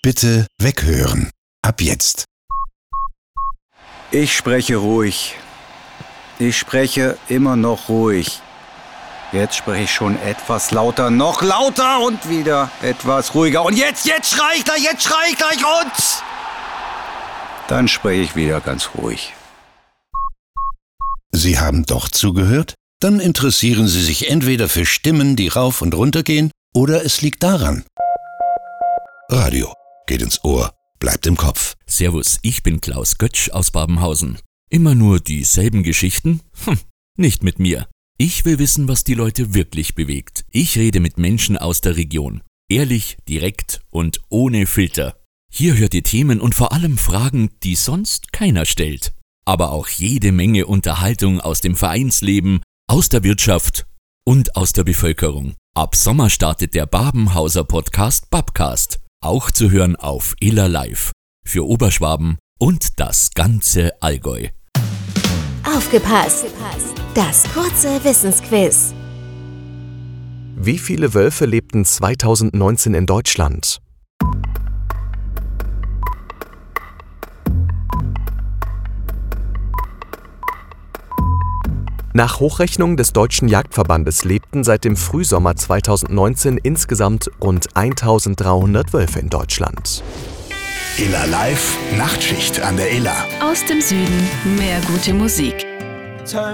Bitte weghören. Ab jetzt. Ich spreche ruhig. Ich spreche immer noch ruhig. Jetzt spreche ich schon etwas lauter, noch lauter und wieder etwas ruhiger. Und jetzt schrei ich gleich und dann spreche ich wieder ganz ruhig. Sie haben doch zugehört? Dann interessieren Sie sich entweder für Stimmen, die rauf und runter gehen, oder es liegt daran. Radio geht ins Ohr, bleibt im Kopf. Servus, ich bin Klaus Götsch aus Babenhausen. Immer nur dieselben Geschichten? Nicht mit mir. Ich will wissen, was die Leute wirklich bewegt. Ich rede mit Menschen aus der Region. Ehrlich, direkt und ohne Filter. Hier hört ihr Themen und vor allem Fragen, die sonst keiner stellt. Aber auch jede Menge Unterhaltung aus dem Vereinsleben, aus der Wirtschaft und aus der Bevölkerung. Ab Sommer startet der Babenhauser Podcast Babcast. Auch zu hören auf Iller Live. Für Oberschwaben und das ganze Allgäu. Aufgepasst! Das kurze Wissensquiz. Wie viele Wölfe lebten 2019 in Deutschland? Nach Hochrechnung des Deutschen Jagdverbandes lebten seit dem Frühsommer 2019 insgesamt rund 1300 Wölfe in Deutschland. Iller Live, Nachtschicht an der Iller. Aus dem Süden mehr gute Musik.